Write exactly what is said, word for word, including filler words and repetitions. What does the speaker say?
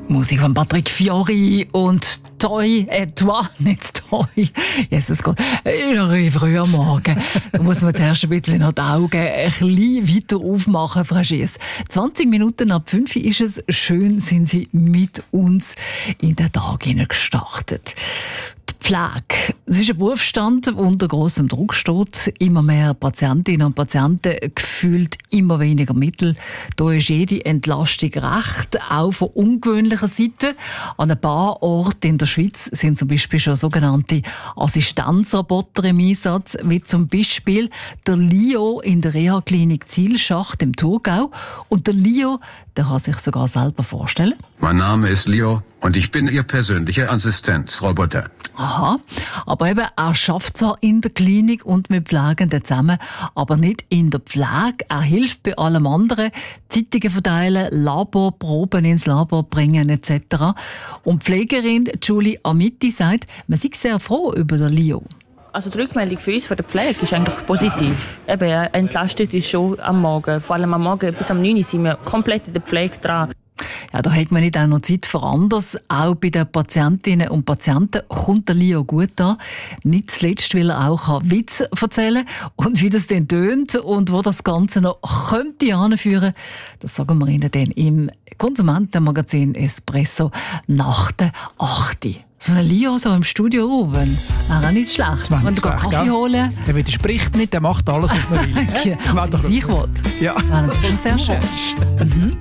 Musik von Patrick Fiori und Toi, äh, Toi, nicht Toi, Jesus Gott, ist noch ein früher Morgen. Da muss man zuerst ein bisschen noch die Augen ein bisschen weiter aufmachen, Frau Schiess. zwanzig Minuten ab fünf ist es. Schön sind Sie mit uns in den Tag gestartet. Pflege. Es ist ein Berufsstand, der unter grossem Druck steht. Immer mehr Patientinnen und Patienten, gefühlt immer weniger Mittel. Da ist jede Entlastung recht, auch von ungewöhnlicher Seite. An ein paar Orten in der Schweiz sind zum Beispiel schon sogenannte Assistenzroboter im Einsatz, wie zum Beispiel der Lio in der Reha-Klinik Zielschacht im Thurgau. Und der Lio, der kann sich sogar selber vorstellen. Mein Name ist Lio und ich bin Ihr persönlicher Assistenzroboter. Aha, aber eben, er schafft zwar in der Klinik und mit Pflegenden zusammen, aber nicht in der Pflege. Er hilft bei allem anderen, Zeitungen verteilen, Laborproben ins Labor bringen et cetera. Und die Pflegerin Julie Amiti sagt, man sei sehr froh über den Lio. Also die Rückmeldung für uns von der Pflege ist eigentlich positiv. Eben, er entlastet uns schon am Morgen. Vor allem am Morgen bis am neun Uhr sind wir komplett in der Pflege dran. Ja, da hat man nicht auch noch Zeit für anderes. Auch bei den Patientinnen und Patienten kommt der Lio gut an. Nicht zuletzt, weil er auch Witze erzählen kann. Und wie das dann tönt und wo das Ganze noch könnte anführen, das sagen wir Ihnen dann im Konsumentenmagazin Espresso nach der acht Uhr. So ein Lio so im Studio oben, wäre auch nicht schlecht. Wenn du Kaffee ja. holen. Der widerspricht nicht, der macht alles, was man will. Ja, also, wie ich will. Ja. Das ist sehr schön. Mhm.